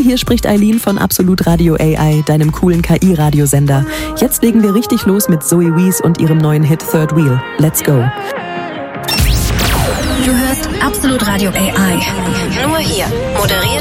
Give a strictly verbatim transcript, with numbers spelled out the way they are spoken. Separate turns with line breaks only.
Hey, hier spricht Eileen von Absolut Radio A I, deinem coolen K I-Radiosender. Jetzt legen wir richtig los mit Zoe Wees und ihrem neuen Hit Third Wheel. Let's go.
Du hörst Absolut Radio A I. Nur hier. Moderiert